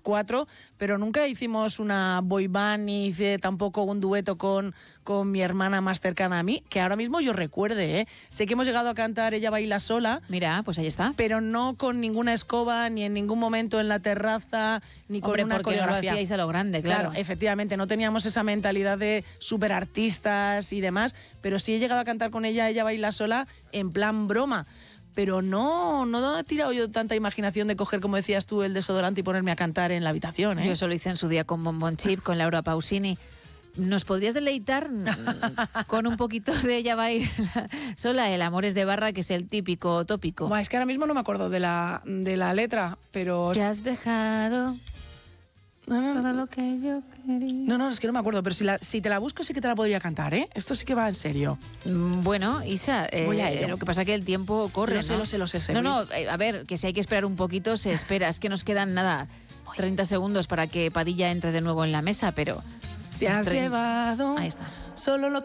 4, pero nunca hicimos una boy band ni hice tampoco un dueto con mi hermana más cercana a mí, que ahora mismo yo recuerde, ¿eh? Sé que hemos llegado a cantar Ella baila sola. Mira, pues ahí está. Pero no con ninguna escoba, ni en ningún momento en la terraza, ni con una porque coreografía. no lo hacíais a lo grande, claro. Efectivamente, no teníamos esa mentalidad de superartistas y demás, pero sí he llegado a cantar con ella baila sola, en plan broma. Pero no he tirado yo tanta imaginación de coger, como decías tú, el desodorante y ponerme a cantar en la habitación, ¿eh? Yo eso lo hice en su día con Bonbon Chip, con Laura Pausini. ¿Nos podrías deleitar con un poquito de Ella baila sola, el Amores de Barra, que es el típico tópico? Buah, es que ahora mismo no me acuerdo de la letra, pero... ¿Qué has dejado? Todo lo que yo quería. No, es que no me acuerdo, pero si te la busco sí que te la podría cantar, ¿eh? Esto sí que va en serio. Bueno, Isa, Voy a ello. lo que pasa es que el tiempo corre, Lo sé. No, a ver, que si hay que esperar un poquito, se espera. Es que nos quedan, 30 segundos para que Padilla entre de nuevo en la mesa, pero... Te has llevado Ahí está. solo lo